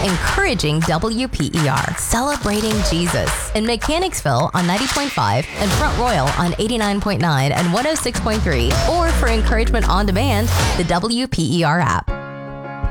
encouraging WPER, celebrating Jesus in Mechanicsville on 90.5 and Front Royal on 89.9 and 106.3, or for encouragement on demand, the WPER app.